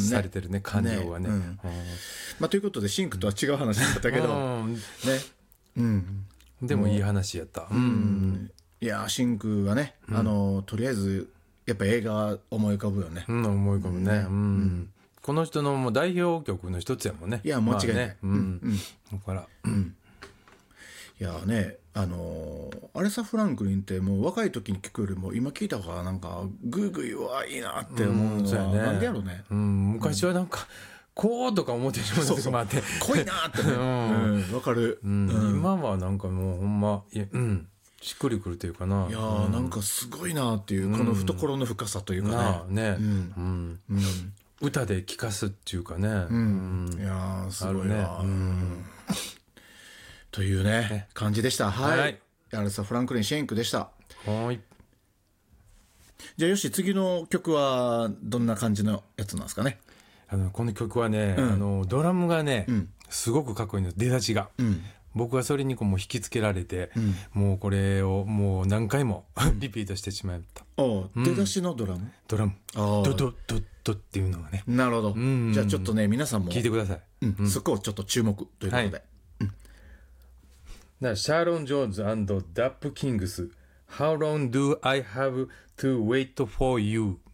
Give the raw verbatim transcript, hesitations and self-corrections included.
されてるね、感情がね、 ね、うんまあ、ということでシンクとは違う話だったけど、 うんね、うん、 でもいい話やった。 うんうん、いやシンクはね、うん、あのとりあえずやっぱ映画思い浮かぶよね、 うん、思い浮かぶね、うんうん、この人のもう代表曲の一つやもんね。 いや間違いない、まあね、 うんうん、だから、うん、 いやね、あのー、アレサ・フランクリンってもう若い時に聞くよりも今聞いた方がなんかグイグイはいいなって思うのは、うん、なんでやろうね、 うん、昔はなんか、うん、こうとか思ってしまう時もあって濃いなってね、うんうん、わかる、 うんうん、今はなんかもうほんまいや、うん、しっくりくるというかな、 いやー、うん、なんかすごいなっていう、この懐の深さというかね、 ね、うんうんうん、歌で聴かすっていうかね、 うんうん、いやーすごいわ、ね、うん、というね、ね感じでした。はい、はい、アレサ・フランクリン・シェンクでした。 はい。 じゃあよし、次の曲はどんな感じのやつなんですかね。 あのこの曲はね、うん、あのドラムがね、うん、すごくかっこいいんです。出だしが、うん、僕はそれにこうもう引きつけられて、うん、もうこれをもう何回もリピートしてしまった、 うん、出だしのドラム、 ドラムドドドドっていうのがね。 なるほど、うん、じゃあちょっとね皆さんも聞いてください、 うんうん、そこをちょっと注目ということで、はい、うん、だからシャーロン・ジョーンズ&ダップ・キングス How long do I have to wait for you